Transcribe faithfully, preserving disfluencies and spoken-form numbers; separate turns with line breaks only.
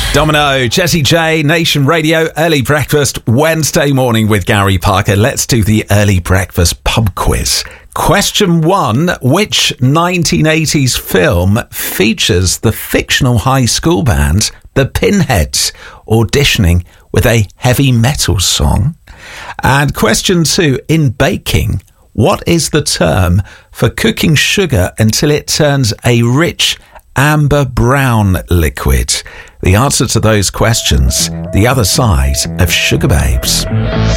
Domino, Jessie J, Nation Radio, Early Breakfast, Wednesday morning with Gary Parker. Let's do the Early Breakfast pub quiz. Question one, which nineteen eighties film features the fictional high school band, the Pinheads, auditioning with a heavy metal song? And question two, in baking, what is the term for cooking sugar until it turns a rich amber brown liquid? The answer to those questions, the other side of Sugar Babes.